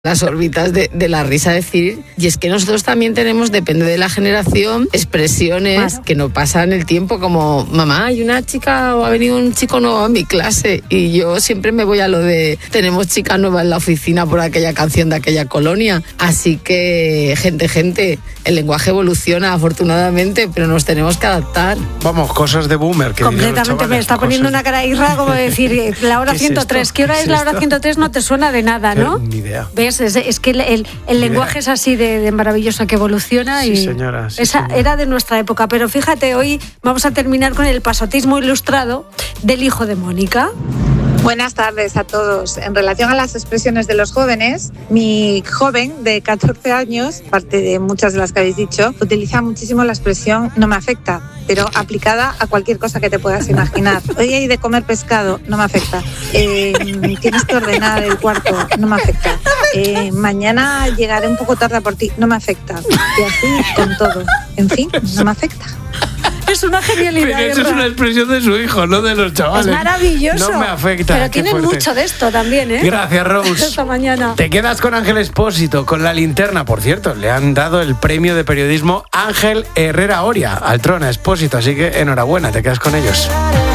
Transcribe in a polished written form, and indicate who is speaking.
Speaker 1: las órbitas de la risa decir, y es que nosotros también tenemos, depende de la generación, expresiones que no pasan el tiempo, como mamá, hay una chica o ha venido un chico nuevo a mi clase, y yo siempre me voy a lo de tenemos chica nueva en la oficina por aquella canción de aquella colonia. Así que gente, el lenguaje evoluciona afortunadamente, pero nos tenemos que adaptar.
Speaker 2: Vamos, cosas de boomer. Que
Speaker 3: completamente, me está poniendo una cara Irra como decir, la hora 103, ¿qué hora es la hora 103? No te suena de nada, ¿no?
Speaker 2: Ni idea.
Speaker 3: ¿Ves? Es que el lenguaje es así de maravilloso que evoluciona.
Speaker 2: Sí,
Speaker 3: y
Speaker 2: señora. Sí,
Speaker 3: esa
Speaker 2: señora.
Speaker 3: era de nuestra época. Pero fíjate, hoy vamos a terminar con el pasotismo ilustrado del hijo de Mónica.
Speaker 4: Buenas tardes a todos. En relación a las expresiones de los jóvenes, mi joven de 14 años, aparte de muchas de las que habéis dicho, utiliza muchísimo la expresión no me afecta, pero aplicada a cualquier cosa que te puedas imaginar. Hoy hay de comer pescado, no me afecta. Tienes que ordenar el cuarto, no me afecta. Mañana llegaré un poco tarde por ti, no me afecta. Y así con todo. En fin, no me afecta.
Speaker 3: Es una genialidad.
Speaker 2: Pero eso es una expresión de su hijo, no de los chavales.
Speaker 3: Es maravilloso.
Speaker 2: No me afecta.
Speaker 3: Pero tienen
Speaker 2: fuerte.
Speaker 3: mucho de esto también, ¿eh?
Speaker 2: Gracias, Rose.
Speaker 3: Hasta mañana.
Speaker 2: Te quedas con Ángel Expósito, con La Linterna. Por cierto, le han dado el premio de periodismo Ángel Herrera Oria al Trona Expósito, así que enhorabuena, te quedas con ellos.